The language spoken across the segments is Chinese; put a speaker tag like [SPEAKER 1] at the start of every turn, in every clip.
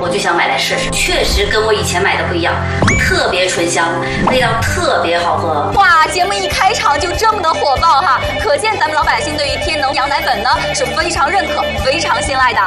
[SPEAKER 1] 我就想买来试试，确实跟我以前买的不一样，特别醇香，味道特别好喝。
[SPEAKER 2] 哇，节目一开场就这么的火爆哈，可见咱们老百姓对于天能羊奶粉呢是非常认可、非常信赖的。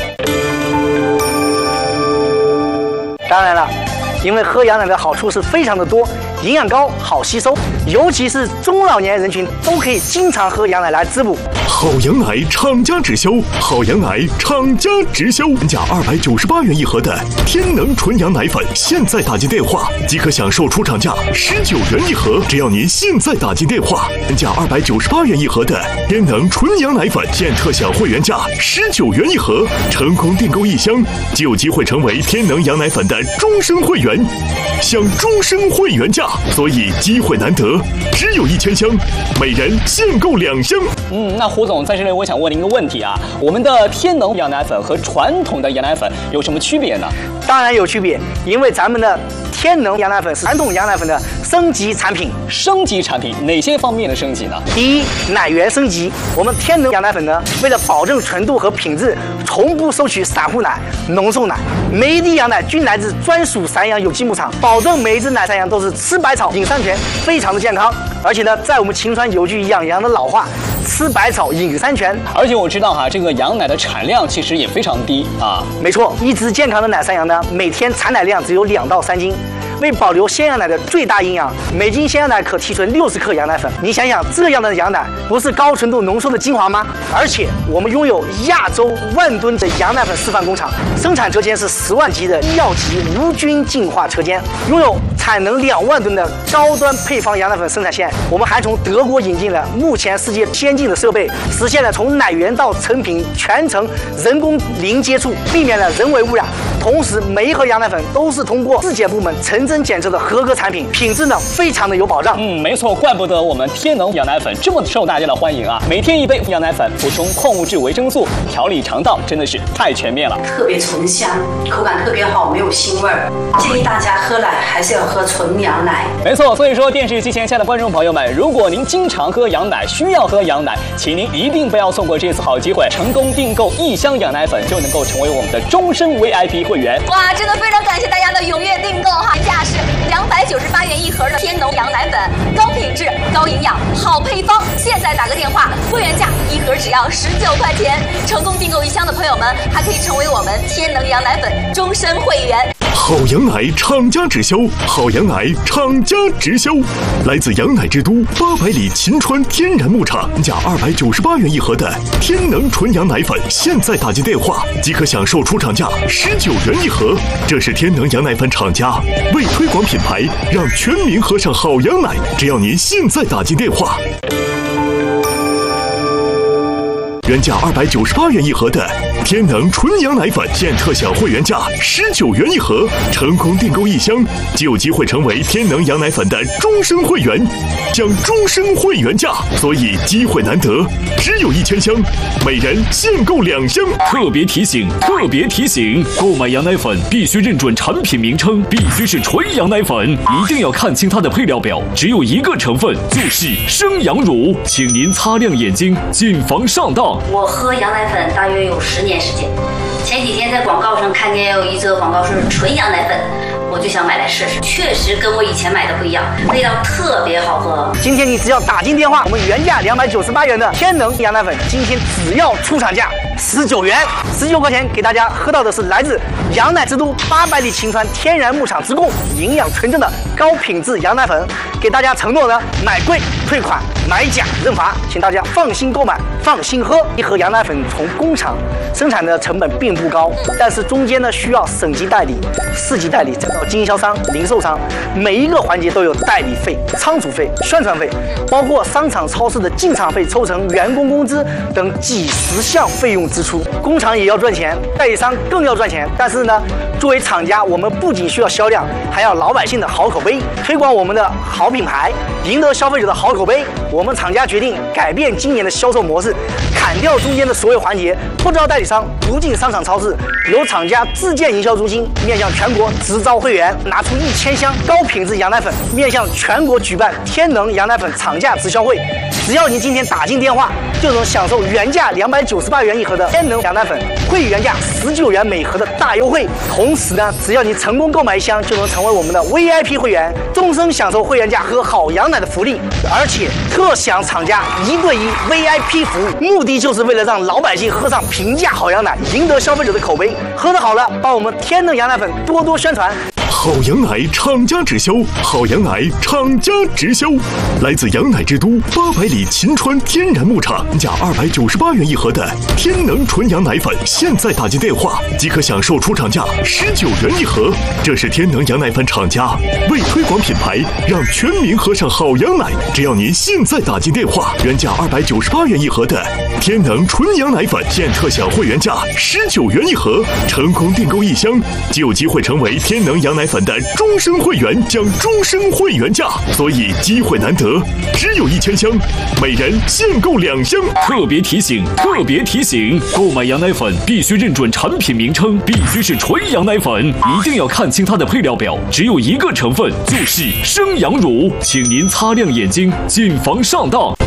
[SPEAKER 3] 当然了，因为喝羊奶的好处是非常的多，营养高，好吸收，尤其是中老年人群都可以经常喝羊奶来滋补。
[SPEAKER 4] 好羊奶厂家直销，好羊奶厂家直销，原价298元一盒的天能纯羊奶粉，现在打进电话即可享受出厂价19元一盒。只要您现在打进电话，原价298元一盒的天能纯羊奶粉，现特享会员价19元一盒。成功订购1箱，就有机会成为天能羊奶粉的终身会员，享终身会员价，所以机会难得，只有1000箱，每人限购2箱。
[SPEAKER 5] 那胡总在这里，我想问您一个问题啊，我们的天能羊奶粉和传统的羊奶粉有什么区别呢？
[SPEAKER 3] 当然有区别，因为咱们的天能羊奶粉是传统羊奶粉的升级产品。
[SPEAKER 5] 升级产品哪些方面的升级呢？
[SPEAKER 3] 第一，奶源升级。我们天能羊奶粉呢，为了保证纯度和品质，从不收取散户奶、浓缩奶，每一滴羊奶均来自专属散养有机牧场，保证每一只奶散羊都是吃百草、饮山泉，非常的健康。而且呢，在我们秦川有句养羊的老话，吃百草饮山泉。
[SPEAKER 5] 而且我知道哈，这个羊奶的产量其实也非常低啊。
[SPEAKER 3] 没错，一只健康的奶散羊呢，每天产奶量只有2到3斤。为保留鲜羊奶的最大营养，每斤鲜羊奶可提纯60克羊奶粉。你想想，这样的羊奶不是高纯度浓缩的精华吗？而且我们拥有亚洲10000吨的羊奶粉示范工厂，生产车间是10万级的医药级无菌净化车间，拥有产能2万吨的高端配方羊奶粉生产线。我们还从德国引进了目前世界先进的设备，实现了从奶源到成品全程人工零接触，避免了人为污染。同时，每一盒羊奶粉都是通过质检部门成真检测的合格产品，品质呢非常的有保障。
[SPEAKER 5] 没错，怪不得我们天能羊奶粉这么受大家的欢迎啊！每天1杯羊奶粉，补充矿物质、维生素，调理肠道，真的是太全面了。
[SPEAKER 1] 特别醇香，口感特别好，没有腥味儿。建议大家喝奶还是要喝纯羊奶。
[SPEAKER 5] 没错，所以说电视机前下的观众朋友们，如果您经常喝羊奶，需要喝羊奶，请您一定不要错过这次好机会，成功订购1箱羊奶粉就能够成为我们的终身 VIP 会员。
[SPEAKER 2] 哇，真的非常感谢大家的踊跃订购哈！原价是298元一盒的天能羊奶粉，高品质、高营养、好配方。现在打个电话，会员价1盒只要19块钱。成功订购1箱的朋友们，还可以成为我们天能羊奶粉终身会员。
[SPEAKER 4] 好羊奶厂家直销，好羊奶厂家直销，来自羊奶之都800里秦川天然牧场，原价298元一盒的天能纯羊奶粉，现在打进电话即可享受出厂价19元一盒。这是天能羊奶粉厂家为推广品牌，让全民喝上好羊奶，只要您现在打进电话。原价298元一盒的天能纯羊奶粉，现特享会员价19元一盒。成功订购1箱，就有机会成为天能羊奶粉的终身会员，享终身会员价，所以机会难得，只有1000箱，每人限购2箱。
[SPEAKER 6] 特别提醒，特别提醒，购买羊奶粉必须认准产品名称，必须是纯羊奶粉，一定要看清它的配料表，只有一个成分，就是生羊乳，请您擦亮眼睛，谨防上当。
[SPEAKER 1] 我喝羊奶粉大约有10年时间，前几天在广告上看见有一则广告是纯羊奶粉，我就想买来试试，确实跟我以前买的不一样，味道特别好喝。
[SPEAKER 3] 今天你只要打进电话，我们原价298元的天能羊奶粉，今天只要出厂价19元，19块钱给大家喝到的是来自羊奶之都800里秦川天然牧场直供，营养纯正的高品质羊奶粉。给大家承诺呢，买贵退款，买假认罚，请大家放心购买，放心喝。一盒羊奶粉从工厂生产的成本并不高，但是中间呢需要省级代理、市级代理，再到经销商、零售商，每一个环节都有代理费、仓储费、宣传费，包括商场、超市的进场费、抽成、员工工资等几十项费用支出。工厂也要赚钱，代理商更要赚钱。但是呢，作为厂家，我们不仅需要销量，还要老百姓的好口碑，推广我们的好品牌，赢得消费者的好口碑。我们厂家决定改变今年的销售模式，砍掉中间的所有环节，不招代理商，不进商场超市，由厂家自建营销中心，面向全国直招会员，拿出1000箱高品质羊奶粉，面向全国举办天能羊奶粉厂价直销会。只要您今天打进电话，就能享受原价298元一盒盒的天能羊奶粉，会员价19元每盒的大优惠。同时呢，只要你成功购买1箱，就能成为我们的 VIP 会员，终身享受会员价喝好羊奶的福利，而且特享厂家1对1 VIP 服务，目的就是为了让老百姓喝上平价好羊奶，赢得消费者的口碑。喝得好了，帮我们天能羊奶粉多多宣传。
[SPEAKER 4] 好羊奶厂家直销，好羊奶厂家直销，来自羊奶之都800里秦川天然牧场，价298元一盒的天能纯羊奶粉，现在打进电话即可享受出厂价19元一盒。这是天能羊奶粉厂家为推广品牌，让全民喝上好羊奶。只要您现在打进电话，原价298元一盒的天能纯羊奶粉，现特享会员价19元一盒。成功订购1箱，就有机会成为天能羊奶粉的终身会员，将终身会员价，所以机会难得，只有1000箱，每人限购2箱。
[SPEAKER 6] 特别提醒！特别提醒！购买羊奶粉必须认准产品名称，必须是纯羊奶粉，一定要看清它的配料表，只有一个成分，就是生羊乳，请您擦亮眼睛，谨防上当。